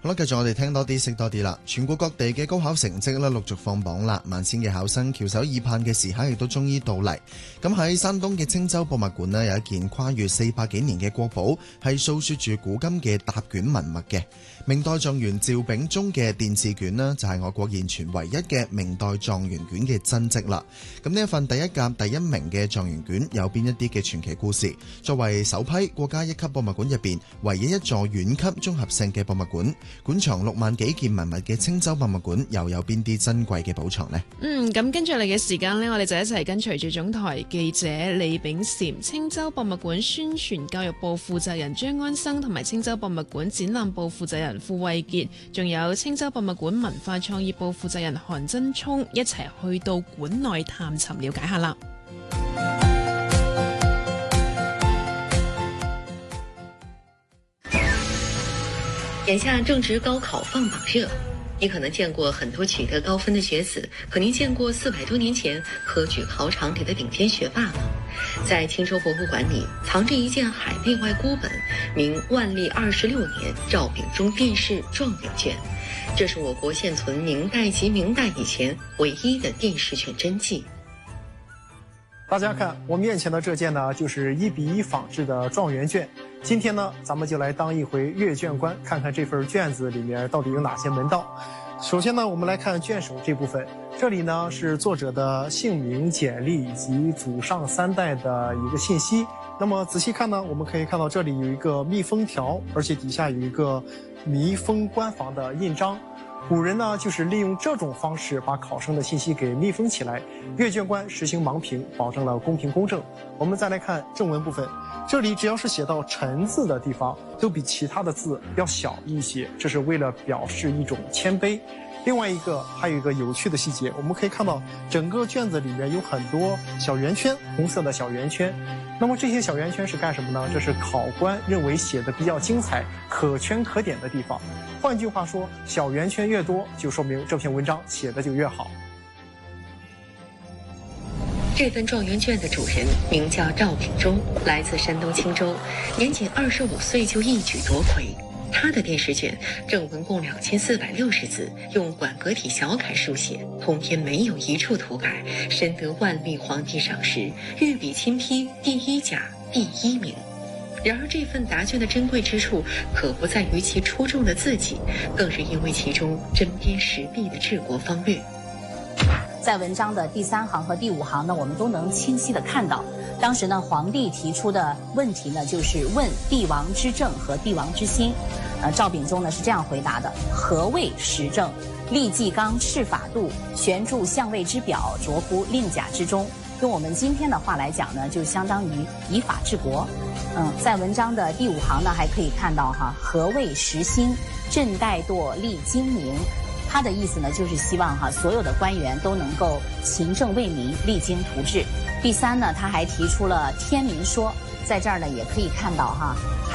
好啦，繼續我哋聽多啲識多啲啦。全國各地嘅高考成績咧陸續放榜啦，萬千嘅考生翹首以盼嘅時刻亦都終於到嚟。咁喺山東嘅青州博物館呢，有一件跨越400幾年嘅國寶，係訴說住古今嘅答卷文物嘅。明代狀元趙秉忠嘅殿試卷呢，就係我國現存唯一嘅明代狀元卷嘅真跡啦。咁呢一份第一甲第一名嘅狀元卷有邊一啲嘅傳奇故事？作為首批國家一級博物館入邊唯一一座縣級綜合性嘅博物館，館藏6萬幾件文物嘅青州博物館又有邊啲珍貴嘅寶藏呢？ 咁跟住嚟嘅時間呢，我哋就一齊跟隨住總台記者李炳嬋、青州博物館宣傳教育部負責人張安生同埋青州博物館展覽部負責人傅慧傑，仲有青州博物館文化創意部負責人韓真聰一齊去到館內探尋了解下啦。 眼下正值高考放榜热，你可能见过很多取得高分的学子，可您见过400多年前科举考场里的顶尖学霸吗？在青州博物馆里藏着一件海内外孤本，名万历26年赵秉忠殿试状元卷，这是我国现存明代及明代以前唯一的殿试卷真迹。 大家看我面前的这件呢，就是1比1仿制的状元卷。今天呢，咱们就来当一回阅卷官，看看这份卷子里面到底有哪些门道。首先呢，我们来看卷首这部分，这里呢是作者的姓名、简历以及祖上3代的一个信息。那么仔细看呢，我们可以看到这里有一个密封条，而且底下有一个密封官房的印章。古人呢，就是利用这种方式把考生的信息给密封起来，阅卷官实行盲评，保证了公平公正。我们再来看正文部分，这里只要是写到臣字的地方，都比其他的字要小一些，这是为了表示一种谦卑。另外一个还有一个有趣的细节，我们可以看到整个卷子里面有很多小圆圈，红色的小圆圈。那么这些小圆圈是干什么呢？这是考官认为写的比较精彩、可圈可点的地方。换句话说，小圆圈越多，就说明这篇文章写的就越好。 这份状元卷的主人名叫赵秉忠，来自山东青州，年仅25岁就一举夺魁。他的殿试卷正文共2460字，用馆阁体小楷书写，通篇没有一处涂改，深得万历皇帝赏识，御笔亲批第1甲第1名。然而这份答卷的珍贵之处，可不在于其出众的字迹，更是因为其中针砭时弊的治国方略。 在文章的第3行和第5行呢，我们都能清晰地看到，当时呢，皇帝提出的问题呢，就是问帝王之政和帝王之心。赵秉忠呢是这样回答的：何谓时政？立纪纲，敕法度，悬著相位之表，着乎令甲之中。用我们今天的话来讲呢，就相当于以法治国。在文章的第5行呢，还可以看到何谓时兴？朕怠惰，立精明。他的意思呢，就是希望所有的官员都能够勤政为民，励精图治。第3呢，他还提出了天民说，在这儿呢也可以看到